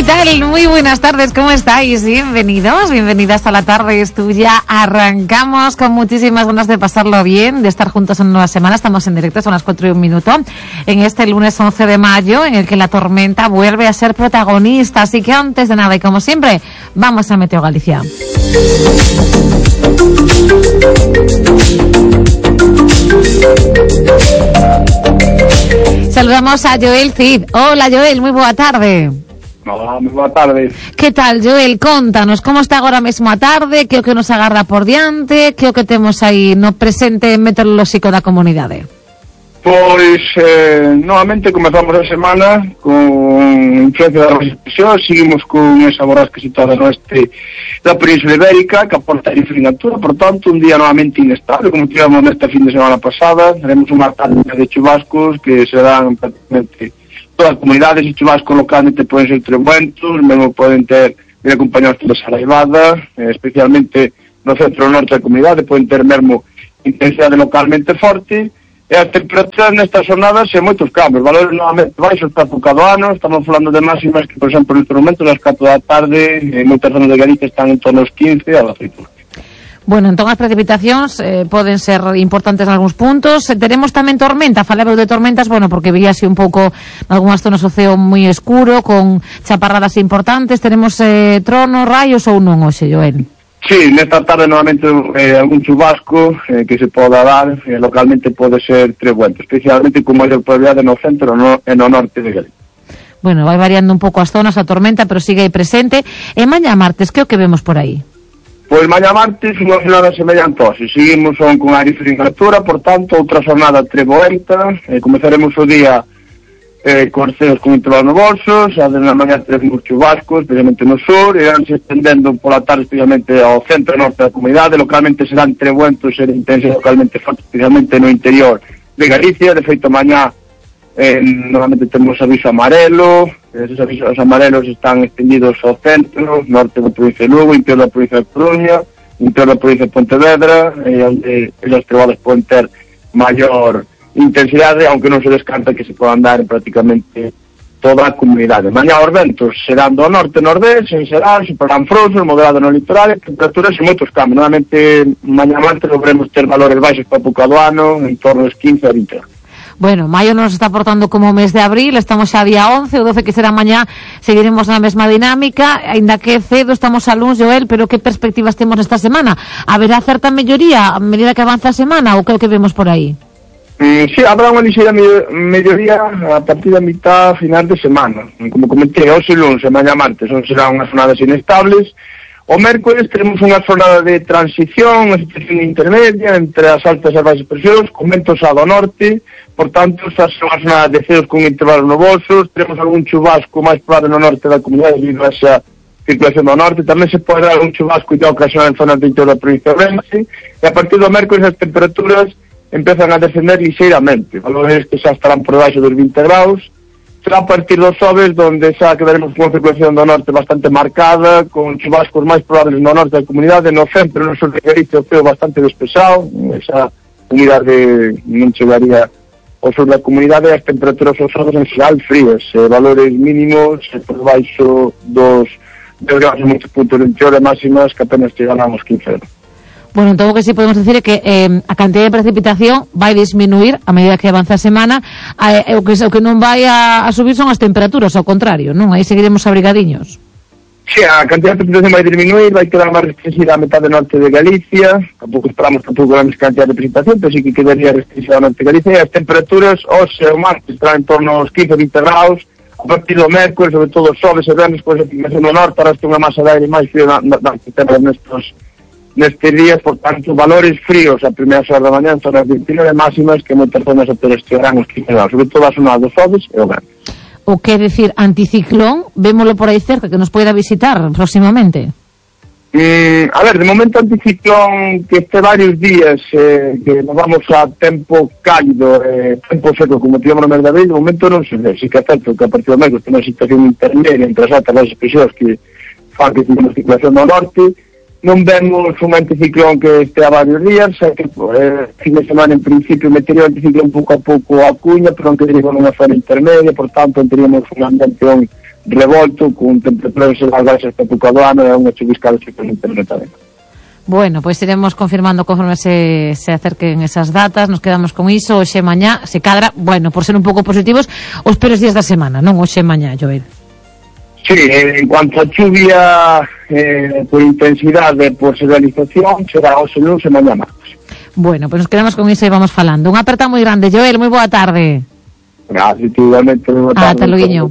tal? Muy buenas tardes, ¿cómo estáis? Bienvenidos, bienvenidas a La Tarde es Tuya. Arrancamos con muchísimas ganas de pasarlo bien, de estar juntos en una nueva semana. Estamos en directo, son las 4:01, en este lunes 11 de mayo, en el que la tormenta vuelve a ser protagonista. Así que antes de nada, y como siempre, vamos a Meteo Galicia. Saludamos a Joel Cid. Hola Joel, moi boa tarde. Hola, moi boa tarde. Que tal, Joel? Contanos, como está agora mesmo a tarde, que o que nos agarda por diante, que o que temos aí no presente meteorolóxico da comunidade? Pois, novamente comezamos a semana con influencia da recesión, seguimos con esa borrasca situada no oeste da Península Ibérica, que aporta frinatura, por tanto, un día novamente inestable, como tivemos nesta fin de semana pasada. Teremos unha tarde de chubascos que serán prácticamente todas as comunidades, e chubascos localmente poden ser trebuentos, mesmo poden ter bien acompañados de saraivada, especialmente no centro norte da comunidade, poden ter mesmo intensidade localmente forte. E as temperaturas nestas jornadas e moitos cambios, valores novamente baixos para época do ano. Estamos falando de máximas que, por exemplo, nestes momentos, ás 4 da tarde, en moitas zonas de Galicia están en torno aos 15 a 18. Bueno, entón as precipitacións poden ser importantes en algúns puntos. Teremos tamén tormenta, falaba de tormentas, bueno, porque veíase un pouco algunhas zonas o ceo moi escuro, con chaparradas importantes. Teremos tronos, raios ou non hoxe, Joel? Sí, nesta tarde novamente algún chubasco que se poda dar, localmente pode ser trebuento, especialmente con maior probabilidade no centro e no norte de Galicia. Bueno, vai variando un pouco as zonas, a tormenta, pero sigue aí presente. E mañá martes, que o que vemos por aí? Pois mañá martes, unha jornada semellantose. Seguimos con aire frío en altura, por tanto, outra jornada treboenta. Comezaremos o día con ceos con intervalos nubosos, a na mañá teremos chubascos, especialmente no sur, irán se estendendo pola tarde, especialmente ao centro e norte da comunidade. Localmente serán trebuentos e intensos localmente fortes, especialmente no interior de Galicia. De feito, mañá normalmente temos aviso amarelo. Esos avisos amarelos están extendidos ao centro, norte da provincia de Lugo, interior da provincia de Coruña, interior da provincia de Pontevedra, onde os trebalos poden ter maior intensidade, aunque non se descarta que se podan dar en prácticamente toda a comunidade. Mañá os ventos serán do norte-nordeste, en xeral, superarán frouxos, moderado no litoral, e temperaturas e moitos cambios. Normalmente, mañá martes logremos ter valores baixos para a época do ano, en torno aos 15 a 20 grados. Bueno, maio nos está portando como mes de abril, estamos xa día 11, o 12 que será mañá, seguiremos na mesma dinámica, aínda que cedo estamos a luns, Joel, pero que perspectivas temos esta semana? Haberá certa melloría a medida que avanza a semana, ou que vemos por aí? Sí, habrá unha lixeira melloría a partir da mitad final de semana. Como comentei, hoxe luns e mañá martes serán unhas jornadas inestables. O mércoles teremos unha jornada de transición, unha situación intermedia entre as altas e as baixas presións, con ventos ao norte. Por tanto, estas son as jornadas de ceos con intervalos nubosos. Teremos algún chubasco máis probable no norte da comunidade debido a esa circulación do norte. Tamén se pode dar algún chubasco e ocasional en zonas do interior da provincia de Ourense. E a partir do mércoles as temperaturas empezan a descender lixeiramente, valores que xa estarán por debaixo dos 20 graus. Será a partir dos xoves donde xa quedaremos con unha circulación do norte bastante marcada, con chubascos máis probables no norte da comunidade, no centro e no sur de Galicia o ceo bastante despexado, esa comunidade non chegaría ao sur da comunidade, e as temperaturas aos xoves en xeral frías, valores mínimos por debaixo dos 10 graus en moitos puntos do interior, e máximas que apenas chegarán aos 15 graus. Bueno, entón o que sí podemos decir é que a cantidad de precipitación vai disminuir a medida que avanza a semana, o que non vai a subir son as temperaturas, ao contrario, non? Aí seguiremos abrigadiños. Sí, a cantidad de precipitación vai disminuir, vai quedar máis restringida a metade norte de Galicia, tampouco esperamos tampouco grande cantidad de precipitación, pero sí que quedaría restringida a norte de Galicia, e as temperaturas hoxe o martes estarán en torno aos 15-20 graus, a partir do mércoles, sobre todo xoves e venres, pois a inclinación do norte, arrastra unha masa de aire máis frío que temos nestes días, por tanto, valores fríos a primeiras horas da mañá, en zonas 29 máximas, que moitas zonas apenas chegarán os 15 graus, sobre todo a zona dos xoves e o venres. O que decir, anticiclón, vémolo por aí cerca, que nos poida visitar próximamente? A ver, de momento anticiclón que este varios días que nos vamos a tempo cálido, tempo seco, como tivemos no mes de abril, de momento non se ve. Si que é certo que a partir do mes ten unha situación intermedia entre as altas e as expresións que fan que temos circulación do norte. Non vemos un anticiclón que este a varios días, xa que fin de semana en principio metería o anticiclón pouco a pouco a cuña, pero non quedaríamos nunha zona intermedia, por tanto teríamos unha ambientación revolto, con temperaturas elevadas hasta época do ano, é unha chubiscada que por internet tamén. Bueno, pois iremos confirmando conforme se acerquen esas datas, nos quedamos con iso, hoxe e mañá, se cadra, bueno, por ser un pouco positivos, os peores días da semana, non hoxe e mañá, Joel. Sí, en cuanto a chuvia por intensidade, por serialización, será hoxe luns e mañá martes. Bueno, pues nos quedamos con iso e vamos falando. Un aperta moi grande, Joel, moi boa tarde. Gracias, igualmente, boa tarde. Ata luguiño.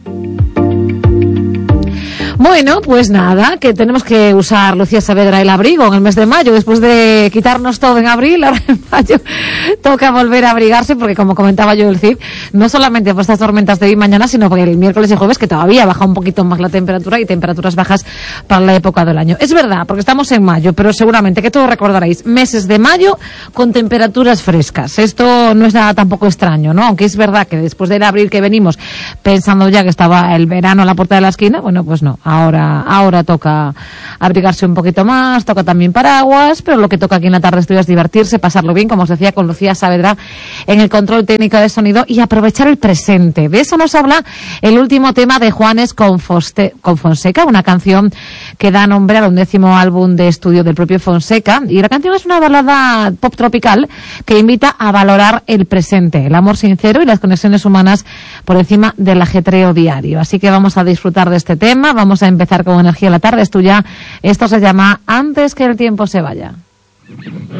Bueno, pues nada, que tenemos que usar, Lucía Saavedra, el abrigo en el mes de mayo, después de quitarnos todo en abril, ahora en mayo toca volver a abrigarse, porque como comentaba yo el Cid, no solamente por estas tormentas de hoy y mañana, sino porque el miércoles y jueves que todavía baja un poquito más la temperatura y temperaturas bajas para la época del año. Es verdad, porque estamos en mayo, pero seguramente que todos recordaréis meses de mayo con temperaturas frescas. Esto no es nada tampoco extraño, ¿no? Aunque es verdad que después del abril que venimos pensando ya que estaba el verano a la puerta de la esquina, bueno, pues no. Ahora toca abrigarse un poquito más, toca también paraguas, pero lo que toca aquí en la tarde estudio es divertirse, pasarlo bien, como os decía, con Lucía Saavedra en el control técnico de sonido y aprovechar el presente. De eso nos habla el último tema de Juanes con Fonseca, una canción que da nombre al 11º álbum de estudio del propio Fonseca, y la canción es una balada pop tropical que invita a valorar el presente, el amor sincero y las conexiones humanas por encima del ajetreo diario. Así que vamos a disfrutar de este tema, vamos a empezar con energía la tarde, es tuya. Esto se llama Antes que el tiempo se vaya.